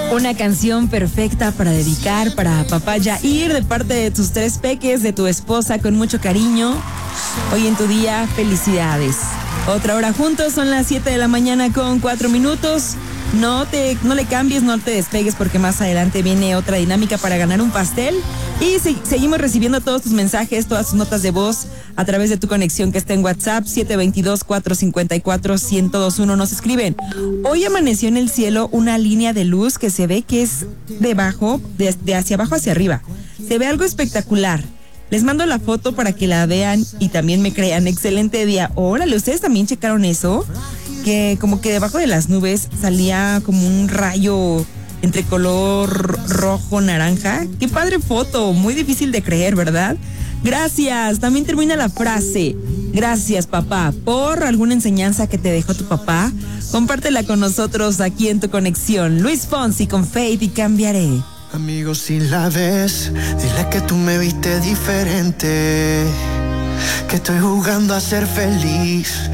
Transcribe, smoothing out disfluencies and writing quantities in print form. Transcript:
Una canción perfecta para dedicar para papá Yair de parte de tus 3 peques, de tu esposa, con mucho cariño. Hoy en tu día, felicidades. Otra hora juntos, son las 7 de la mañana con 4 minutos. No le cambies, no te despegues porque más adelante viene otra dinámica para ganar un pastel. Y seguimos recibiendo todos tus mensajes, todas tus notas de voz a través de tu conexión que está en WhatsApp 722-454-1021. Nos escriben: hoy amaneció en el cielo una línea de luz que se ve que es de hacia abajo hacia arriba. Se ve algo espectacular. Les mando la foto para que la vean y también me crean. Excelente día. Órale, ¿ustedes también checaron eso? Que como que debajo de las nubes salía como un rayo entre color rojo, naranja. ¡Qué padre foto! Muy difícil de creer, ¿verdad? Gracias. También termina la frase: gracias, papá, por alguna enseñanza que te dejó tu papá. Compártela con nosotros aquí en tu conexión. Luis Fonsi con Faith y Cambiaré. Amigo, si la ves, dile que tú me viste diferente, que estoy jugando a ser feliz.